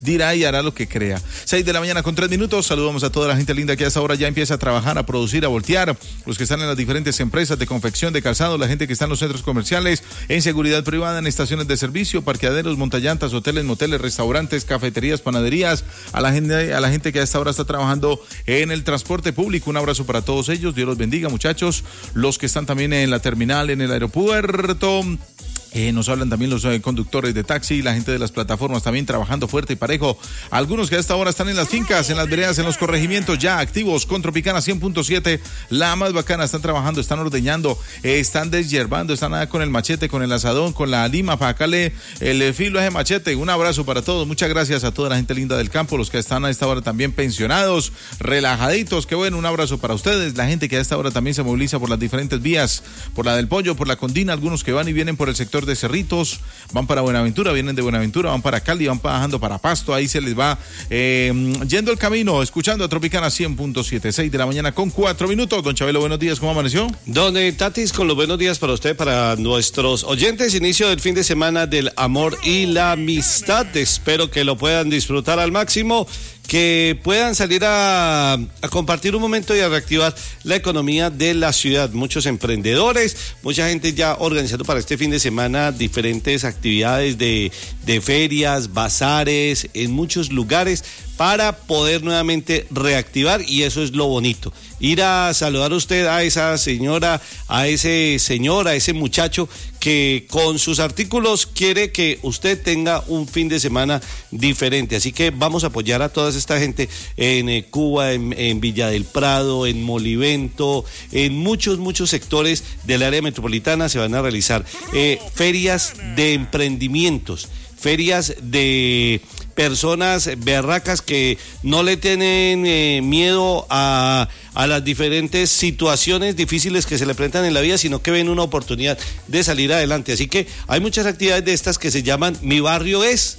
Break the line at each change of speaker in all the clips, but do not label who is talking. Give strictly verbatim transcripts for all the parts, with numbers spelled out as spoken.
dirá y hará lo que crea. Seis de la mañana con tres minutos. Saludamos a toda la gente linda que a esta hora ya empieza a trabajar, a producir, a voltear. Los que están en las diferentes empresas de confección, de calzado, la gente que está en los centros comerciales, en seguridad privada, en estaciones de servicio, parqueaderos, montallantas, hoteles, moteles, restaurantes, cafeterías, panaderías, a la gente, a la gente que a esta hora está trabajando en el transporte público. Un abrazo para todos ellos. Dios los bendiga, muchachos. Los que están también en la terminal, en el aeropuerto. Eh, nos hablan también los eh, conductores de taxi, la gente de las plataformas también trabajando fuerte y parejo. Algunos que a esta hora están en las fincas, en las veredas, en los corregimientos, ya activos con Tropicana cien punto siete, la más bacana. Están trabajando, están ordeñando, eh, están deshierbando, están nada con el machete, con el asadón, con la lima para sacarle el filo a ese machete. Un abrazo para todos, muchas gracias a toda la gente linda del campo, los que están a esta hora también pensionados, relajaditos, qué bueno, un abrazo para ustedes. La gente que a esta hora también se moviliza por las diferentes vías, por la del Pollo, por la Condina, algunos que van y vienen por el sector de Cerritos, van para Buenaventura, vienen de Buenaventura, van para Cali, van bajando para Pasto, ahí se les va eh, yendo el camino, escuchando a Tropicana cien punto siete, seis de la mañana con cuatro minutos. Don Chabelo, buenos días, ¿cómo amaneció?
Don eh, Tatis, con los buenos días para usted, para nuestros oyentes, inicio del fin de semana del amor y la amistad, espero que lo puedan disfrutar al máximo, que puedan salir a, a compartir un momento y a reactivar la economía de la ciudad. Muchos emprendedores, mucha gente ya organizando para este fin de semana diferentes actividades de, de ferias, bazares, en muchos lugares para poder nuevamente reactivar, y eso es lo bonito. Ir a saludar a usted a esa señora, a ese señor, a ese muchacho que con sus artículos quiere que usted tenga un fin de semana diferente. Así que vamos a apoyar a toda esta gente en eh, Cuba, en, en Villa del Prado, en Molivento, en muchos, muchos sectores del área metropolitana se van a realizar eh, ferias de emprendimientos, ferias de personas berracas que no le tienen eh, miedo a, a las diferentes situaciones difíciles que se le presentan en la vida, sino que ven una oportunidad de salir adelante. Así que hay muchas actividades de estas que se llaman Mi Barrio Es,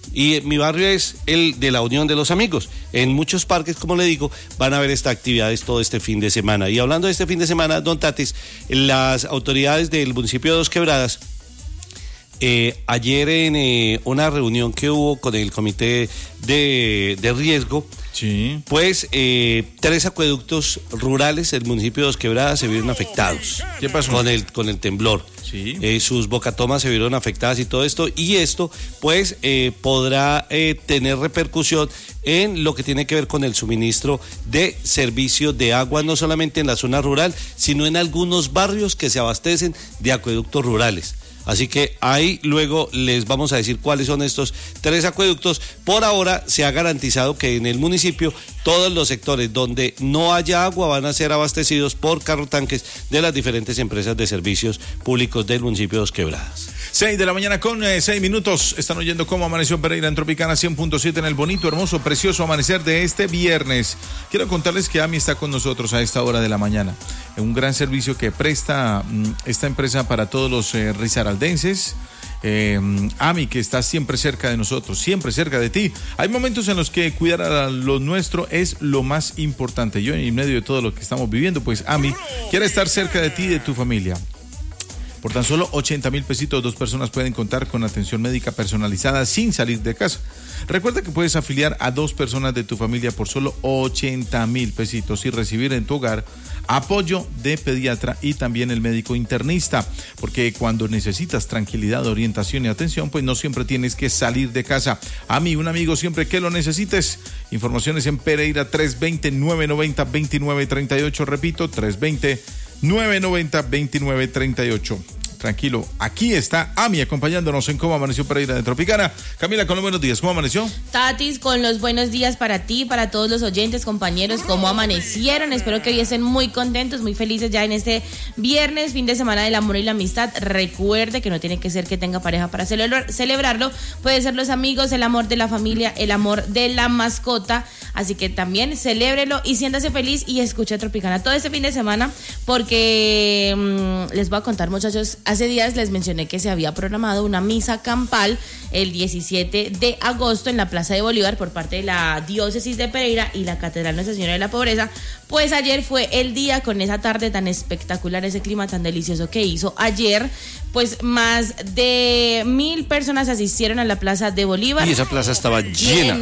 y Mi Barrio Es el de la Unión de los Amigos. En muchos parques, como le digo, van a haber estas actividades todo este fin de semana. Y hablando de este fin de semana, don Tatis, las autoridades del municipio de Dos Quebradas, Eh, ayer en eh, una reunión que hubo con el comité de, de riesgo,
sí.
pues eh, tres acueductos rurales del municipio de Dos Quebradas se vieron afectados.
¿Qué pasó?
Con el, con el temblor.
Sí.
Eh, sus bocatomas se vieron afectadas y todo esto, y esto pues eh, podrá eh, tener repercusión en lo que tiene que ver con el suministro de servicio de agua, no solamente en la zona rural, sino en algunos barrios que se abastecen de acueductos rurales. Así que ahí luego les vamos a decir cuáles son estos tres acueductos. Por ahora se ha garantizado que en el municipio todos los sectores donde no haya agua van a ser abastecidos por carrotanques de las diferentes empresas de servicios públicos del municipio de Dos Quebradas.
Seis de la mañana con eh, seis minutos. Están oyendo cómo amaneció Pereira en Tropicana cien punto siete en el bonito, hermoso, precioso amanecer de este viernes. Quiero contarles que AMI está con nosotros a esta hora de la mañana. Un gran servicio que presta mm, esta empresa para todos los eh, risaraldenses. Eh, AMI, que está siempre cerca de nosotros, siempre cerca de ti. Hay momentos en los que cuidar a lo nuestro es lo más importante. Yo, en medio de todo lo que estamos viviendo, pues AMI quiere estar cerca de ti y de tu familia. Por tan solo ochenta mil pesitos, dos personas pueden contar con atención médica personalizada sin salir de casa. Recuerda que puedes afiliar a dos personas de tu familia por solo ochenta mil pesitos y recibir en tu hogar apoyo de pediatra y también el médico internista, porque cuando necesitas tranquilidad, orientación y atención, pues no siempre tienes que salir de casa. A mí, un amigo, siempre que lo necesites. Informaciones en Pereira, tres dos cero, nueve nueve cero, dos nueve tres ocho, repito, tres dos cero, nueve nueve cero, dos nueve tres ocho. Tranquilo, aquí está AMI acompañándonos en Cómo Amaneció Pereira de Tropicana. Camila, con los buenos días, ¿cómo amaneció?
Tatis, con los buenos días para ti, para todos los oyentes, compañeros, ¿cómo amanecieron? Espero que hoy estén muy contentos, muy felices ya en este viernes, fin de semana del amor y la amistad. Recuerde que no tiene que ser que tenga pareja para celebrar, celebrarlo, puede ser los amigos, el amor de la familia, el amor de la mascota, así que también celébrelo y siéntase feliz y escuche Tropicana todo este fin de semana, porque mmm, les voy a contar, muchachos, hace días les mencioné que se había programado una misa campal el diecisiete de agosto en la Plaza de Bolívar por parte de la Diócesis de Pereira y la Catedral Nuestra Señora de la Pobreza. Pues ayer fue el día con esa tarde tan espectacular, ese clima tan delicioso que hizo ayer. Pues más de mil personas asistieron a la Plaza de Bolívar.
Y esa plaza estaba llena.